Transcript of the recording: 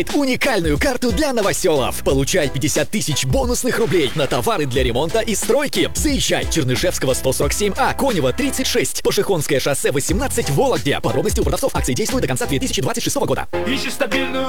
Уникальную карту для новоселов. Получай 50 тысяч бонусных рублей на товары для ремонта и стройки. Заезжай. Чернышевского 147А, Конева 36, Пашихонское шоссе 18, Вологде. Подробности у продавцов. Акции действуют до конца 2026 года. Ищешь стабильную